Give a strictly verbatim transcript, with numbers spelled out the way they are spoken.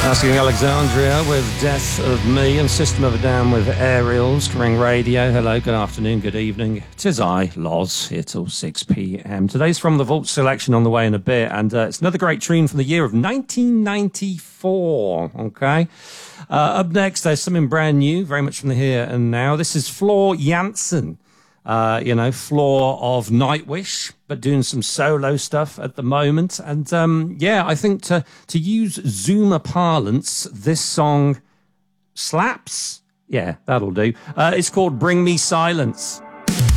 Asking Alexandria with Death of Me and System of a Down with Aerials, Ring Radio. Hello, good afternoon, good evening. Tis I, Loz, here till six p.m. Today's from the Vault Selection on the way in a bit, and uh, it's another great tune from the year of nineteen ninety-four, okay? Uh, up next, there's something brand new, very much from the here and now. This is Floor Jansen. Uh, you know, Floor of Nightwish, but doing some solo stuff at the moment. And, um, yeah, I think to, to use Zoomer parlance, this song slaps. Yeah, that'll do. Uh, it's called Bring Me Silence.